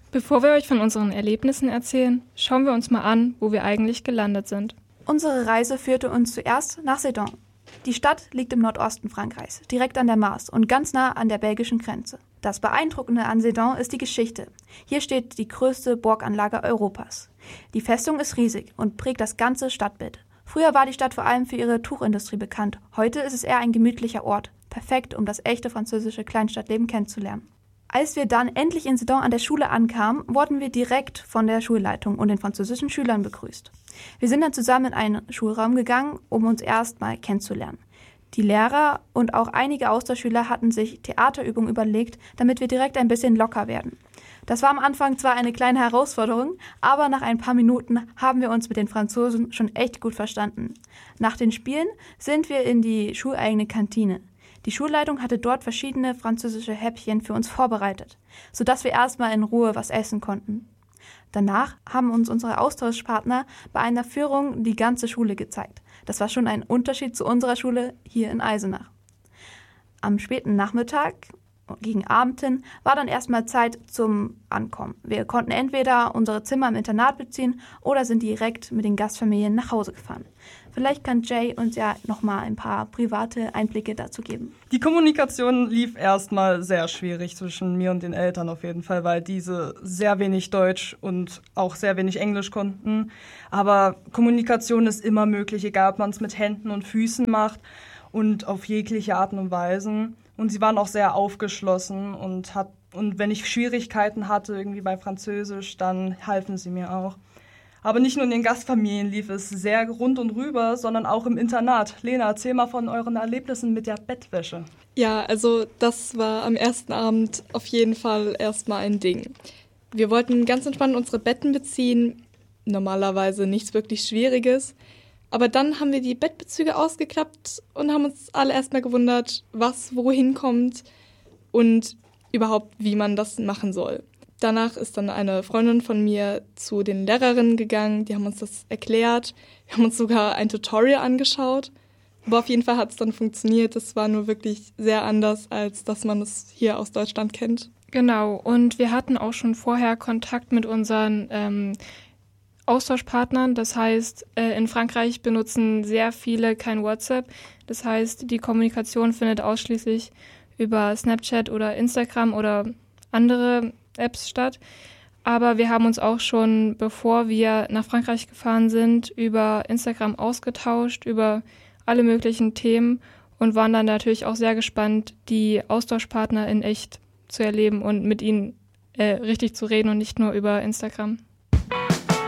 Bevor wir euch von unseren Erlebnissen erzählen, schauen wir uns mal an, wo wir eigentlich gelandet sind. Unsere Reise führte uns zuerst nach Sedan. Die Stadt liegt im Nordosten Frankreichs, direkt an der Maas und ganz nah an der belgischen Grenze. Das Beeindruckende an Sedan ist die Geschichte. Hier steht die größte Burganlage Europas. Die Festung ist riesig und prägt das ganze Stadtbild. Früher war die Stadt vor allem für ihre Tuchindustrie bekannt. Heute ist es eher ein gemütlicher Ort. Perfekt, um das echte französische Kleinstadtleben kennenzulernen. Als wir dann endlich in Sedan an der Schule ankamen, wurden wir direkt von der Schulleitung und den französischen Schülern begrüßt. Wir sind dann zusammen in einen Schulraum gegangen, um uns erstmal kennenzulernen. Die Lehrer und auch einige Austauschschüler hatten sich Theaterübungen überlegt, damit wir direkt ein bisschen locker werden. Das war am Anfang zwar eine kleine Herausforderung, aber nach ein paar Minuten haben wir uns mit den Franzosen schon echt gut verstanden. Nach den Spielen sind wir in die schuleigene Kantine. Die Schulleitung hatte dort verschiedene französische Häppchen für uns vorbereitet, sodass wir erstmal in Ruhe was essen konnten. Danach haben uns unsere Austauschpartner bei einer Führung die ganze Schule gezeigt. Das war schon ein Unterschied zu unserer Schule hier in Eisenach. Am späten Nachmittag, gegen Abend hin, war dann erstmal Zeit zum Ankommen. Wir konnten entweder unsere Zimmer im Internat beziehen oder sind direkt mit den Gastfamilien nach Hause gefahren. Vielleicht kann Jay uns ja nochmal ein paar private Einblicke dazu geben. Die Kommunikation lief erstmal sehr schwierig zwischen mir und den Eltern auf jeden Fall, weil diese sehr wenig Deutsch und auch sehr wenig Englisch konnten. Aber Kommunikation ist immer möglich, egal ob man es mit Händen und Füßen macht und auf jegliche Arten und Weisen. Und sie waren auch sehr aufgeschlossen und wenn ich Schwierigkeiten hatte irgendwie bei Französisch, dann halfen sie mir auch. Aber nicht nur in den Gastfamilien lief es sehr rund und rüber, sondern auch im Internat. Lena, erzähl mal von euren Erlebnissen mit der Bettwäsche. Ja, also das war am ersten Abend auf jeden Fall erstmal ein Ding. Wir wollten ganz entspannt unsere Betten beziehen, normalerweise nichts wirklich Schwieriges. Aber dann haben wir die Bettbezüge ausgeklappt und haben uns alle erstmal gewundert, was wohin kommt und überhaupt, wie man das machen soll. Danach ist dann eine Freundin von mir zu den Lehrerinnen gegangen, die haben uns das erklärt. Wir haben uns sogar ein Tutorial angeschaut. Aber auf jeden Fall hat es dann funktioniert. Das war nur wirklich sehr anders, als dass man es hier aus Deutschland kennt. Genau, und wir hatten auch schon vorher Kontakt mit unseren Austauschpartnern. Das heißt, in Frankreich benutzen sehr viele kein WhatsApp. Das heißt, die Kommunikation findet ausschließlich über Snapchat oder Instagram oder andere Apps statt. Aber wir haben uns auch schon, bevor wir nach Frankreich gefahren sind, über Instagram ausgetauscht, über alle möglichen Themen und waren dann natürlich auch sehr gespannt, die Austauschpartner in echt zu erleben und mit ihnen richtig zu reden und nicht nur über Instagram.